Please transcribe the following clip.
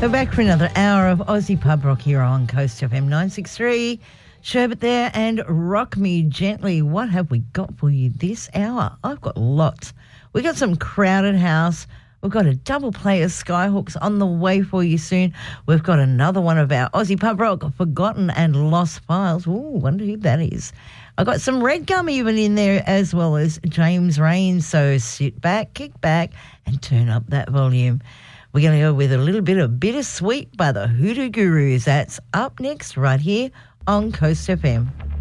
We're back for another hour of Aussie Pub Rock here on Coast FM 963. Sherbet there and Rock Me Gently. What have we got for you this hour? I've got lots. We got some Crowded House. We've got a double play of Skyhooks on the way for you soon. We've got another one of our Aussie Pub Rock Forgotten and Lost Files. Ooh, wonder who that is. I got some Red Gum even in there as well as James Raines. So sit back, kick back and turn up that volume. We're going to go with a little bit of Bittersweet by the Hoodoo Gurus. That's up next right here on Coast FM.